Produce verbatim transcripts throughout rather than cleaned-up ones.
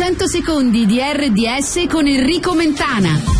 cento secondi di R D S con Enrico Mentana.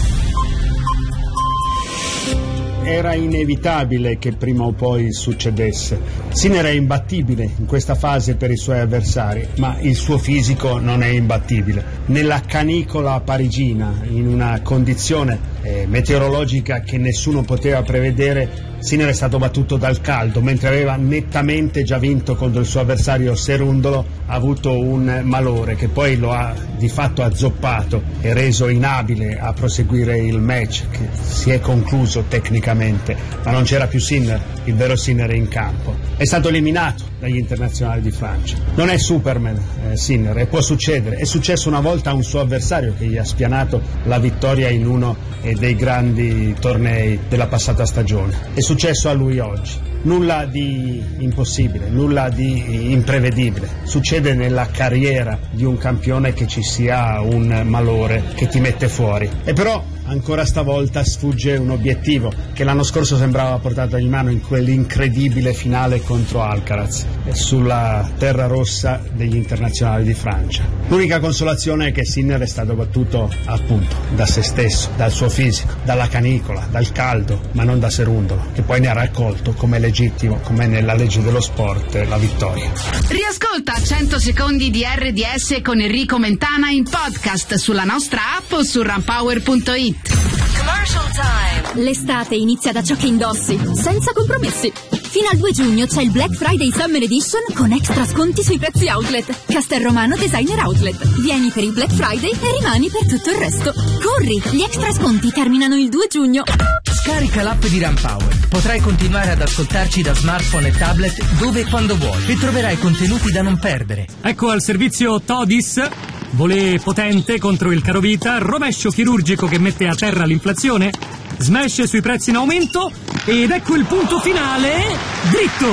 Era inevitabile che prima o poi succedesse. Sinner è imbattibile in questa fase per i suoi avversari, ma il suo fisico non è imbattibile. Nella canicola parigina, in una condizione eh, meteorologica che nessuno poteva prevedere, Sinner è stato battuto dal caldo, mentre aveva nettamente già vinto contro il suo avversario Cerundolo. Ha avuto un malore che poi lo ha di fatto azzoppato e reso inabile a proseguire il match, che si è concluso tecnicamente, ma non c'era più Sinner, il vero Sinner è in campo. È stato eliminato dagli internazionali di Francia. Non è Superman eh, Sinner, e può succedere. È successo una volta a un suo avversario che gli ha spianato la vittoria in uno eh, dei grandi tornei della passata stagione. È successo a lui oggi. Nulla di impossibile, nulla di imprevedibile. Succede nella carriera di un campione che ci sia un malore che ti mette fuori. E però ancora stavolta sfugge un obiettivo che l'anno scorso sembrava portato in mano in quell'incredibile finale contro Alcaraz sulla terra rossa degli internazionali di Francia. L'unica consolazione è che Sinner è stato battuto appunto da se stesso, dal suo fisico, dalla canicola, dal caldo, ma non da Cerundolo, che poi ne ha raccolto come legittimo, come nella legge dello sport, la vittoria. Riascolta cento secondi di R D S con Enrico Mentana in podcast sulla nostra app o su runpower punto it. Commercial time. L'estate inizia da ciò che indossi, senza compromessi. Fino al due giugno c'è il Black Friday Summer Edition con extra sconti sui prezzi outlet. Castelromano Designer Outlet. Vieni per il Black Friday e rimani per tutto il resto. Corri, gli extra sconti terminano il due giugno. Scarica l'app di Runpower. Potrai continuare ad ascoltarci da smartphone e tablet dove e quando vuoi e troverai contenuti da non perdere. Ecco al servizio Todis. Volée potente contro il carovita, rovescio chirurgico che mette a terra l'inflazione, smash sui prezzi in aumento ed ecco il punto finale, dritto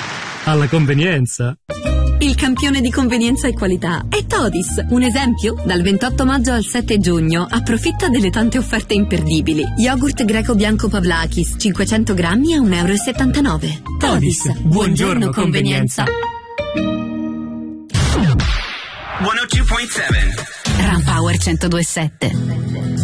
alla convenienza. Il campione di convenienza e qualità è Todis. Un esempio? Dal ventotto maggio al sette giugno approfitta delle tante offerte imperdibili. Yogurt greco bianco Pavlakis cinquecento grammi a un euro e settantanove. Todis, buongiorno, buongiorno convenienza. centodue virgola sette Runpower centodue virgola sette.